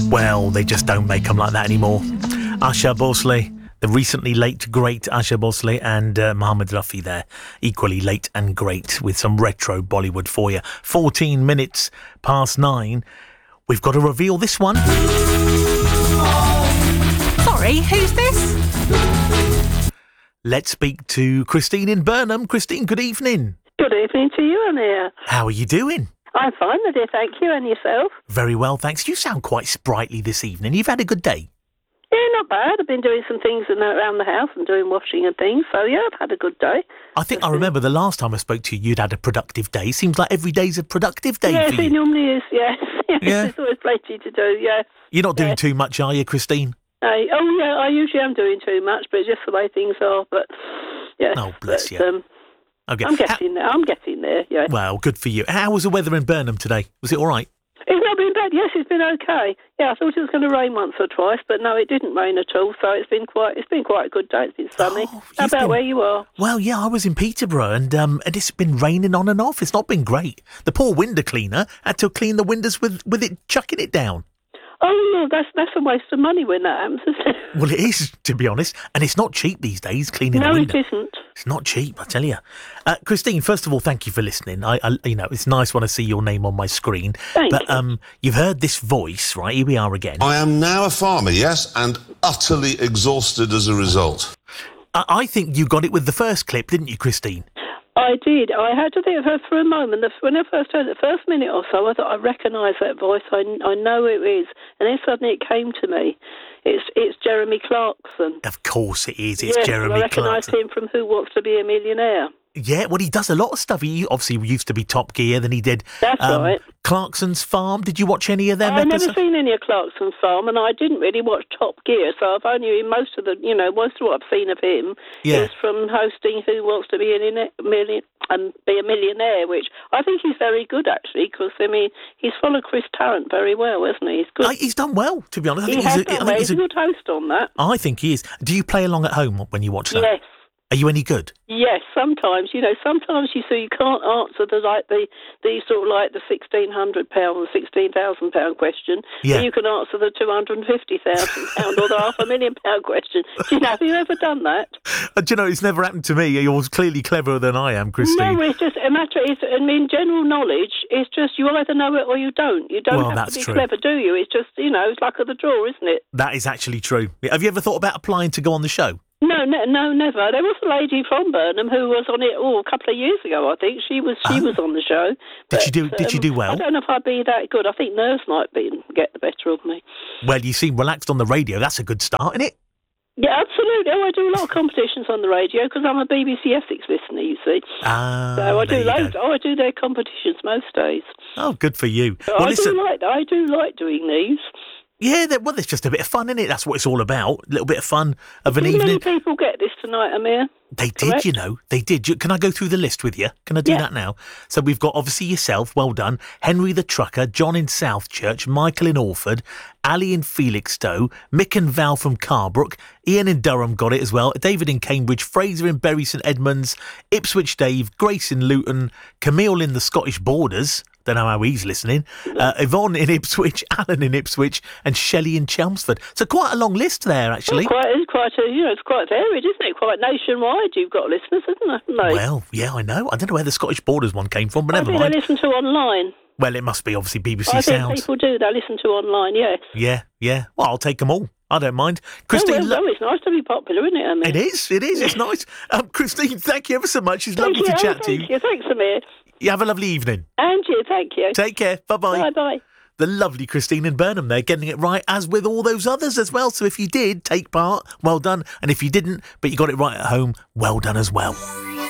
Well, they just don't make them like that anymore. Asha Bhosle, the recently late, great Asha Bhosle, and Mohammed Rafi there, equally late and great, with some retro Bollywood for you. 14 minutes past 9. We've got to reveal this one. Sorry, who's this? Let's speak to Christine in Burnham. Christine, good evening. Good evening to you, Amir. How are you doing? I'm fine, my dear, thank you. And yourself? Very well, thanks. You sound quite sprightly this evening. You've had a good day. Yeah, not bad. I've been doing some things around the house and doing washing and things. So, yeah, I've had a good day. I think I remember the last time I spoke to you, you'd had a productive day. Seems like every day's a productive day yes, for you. It normally is, yes. Yeah. There's always plenty to do, yes. You're not doing too much, are you, Christine? Oh, yeah, I usually am doing too much, but it's just the way things are. But, yeah. Oh, bless you. Okay. I'm getting there. I'm getting there, yeah. Well, good for you. How was the weather in Burnham today? Was it all right? It's not been bad. Yes, it's been okay. Yeah, I thought it was going to rain once or twice, but no, it didn't rain at all. So it's been quite a good day. It's been sunny. How about where you are? Well, yeah, I was in Peterborough, and it's been raining on and off. It's not been great. The poor window cleaner had to clean the windows with it chucking it down. Oh, no, that's a waste of money when that happens, isn't it? Well, it is, to be honest. And it's not cheap these days, cleaning a window. No, it isn't. It's not cheap, I tell you. Christine, first of all, thank you for listening. I it's nice when I see your name on my screen. Thank you. You've heard this voice, right? Here we are again. I am now a farmer, yes, and utterly exhausted as a result. I think you got it with the first clip, didn't you, Christine? I did. I had to think of her for a moment. When I first heard it, the first minute or so, I thought I recognise that voice. I know it is. And then suddenly it came to me. It's Jeremy Clarkson. Of course it is. It's yes, Jeremy I recognised Clarkson. him from Who Wants to Be a Millionaire. Yeah, well, he does a lot of stuff. He obviously used to be Top Gear, then he did That's right. Clarkson's Farm. Did you watch any of them I've episodes? never seen any of Clarkson's Farm, and I didn't really watch Top Gear, so I've only most of what I've seen of him is from hosting Who Wants to Be a Millionaire, which I think he's very good, actually, because, he's followed Chris Tarrant very well, hasn't he? He's good. He's done well, to be honest. He's a good host on that. I think he is. Do you play along at home when you watch that? Yes. Are you any good? Yes, sometimes. Sometimes you see you can't answer the sort of like the £1,600, £16,000 question. Yeah. But you can answer the £250,000 or the £500,000 question. Have you ever done that? Do you know, it's never happened to me. You're clearly cleverer than I am, Christine. No, it's just a matter. General knowledge. It's just you either know it or you don't. You don't have to be clever, do you? It's just it's luck of the draw, isn't it? That is actually true. Have you ever thought about applying to go on the show? No, never. There was a lady from Burnham who was on it a couple of years ago, I think. She was on the show. Did you do well? I don't know if I'd be that good. I think nerves might get the better of me. Well, you seem relaxed on the radio. That's a good start, isn't it? Yeah, absolutely. I do a lot of competitions on the radio because I'm a BBC Essex listener, you see. So I do loads. I do their competitions most days. Oh, good for you. So I do like doing these. Yeah, there's just a bit of fun in it. That's what it's all about. A little bit of fun of an evening. Many people get this tonight, Amir. They did, They did. Can I go through the list with you? Can I do that now? So we've got, obviously, yourself. Well done. Henry the Trucker, John in Southchurch, Michael in Orford, Ali in Felixstowe, Mick and Val from Carbrook, Ian in Durham got it as well, David in Cambridge, Fraser in Bury St Edmunds, Ipswich Dave, Grace in Luton, Camille in the Scottish Borders. Don't know how he's listening. Yvonne in Ipswich, Alan in Ipswich, and Shelley in Chelmsford. So quite a long list there, actually. It's quite varied, isn't it? Quite nationwide. You've got listeners, haven't they? Well, yeah, I know. I don't know where the Scottish Borders one came from, but never mind. I think they listen to online. Well, it must be obviously BBC Sounds. I think people do. They listen to online. Yes. Yeah. Well, I'll take them all. I don't mind. Christine, it's nice to be popular, isn't it, Amir? It is. It's nice. Christine, thank you ever so much. It's lovely to chat to you. Thank you. Thanks, Amir. You have a lovely evening. And you, thank you. Take care. Bye-bye. Bye-bye. The lovely Christine in Burnham there, getting it right, as with all those others as well. So if you did take part, well done. And if you didn't, but you got it right at home, well done as well.